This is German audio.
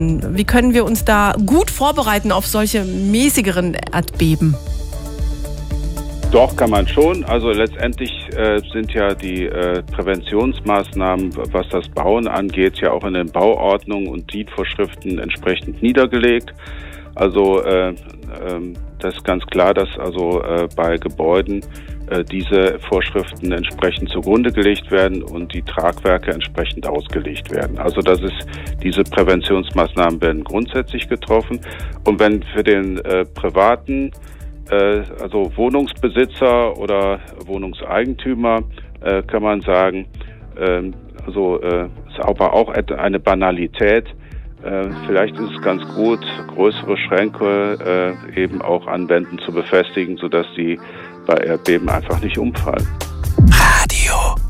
Wie können wir uns da gut vorbereiten auf solche mäßigeren Erdbeben? Doch, kann man schon. Also letztendlich sind ja die Präventionsmaßnahmen, was das Bauen angeht, ja auch in den Bauordnungen und DIN-Vorschriften entsprechend niedergelegt. Also das ist ganz klar, dass also bei Gebäuden diese Vorschriften entsprechend zugrunde gelegt werden und die Tragwerke entsprechend ausgelegt werden. Also diese Präventionsmaßnahmen werden grundsätzlich getroffen. Und wenn für den privaten also Wohnungsbesitzer oder Wohnungseigentümer kann man sagen, ist aber auch eine Banalität. Vielleicht ist es ganz gut, größere Schränke eben auch an Wänden zu befestigen, sodass die bei Erdbeben einfach nicht umfallen.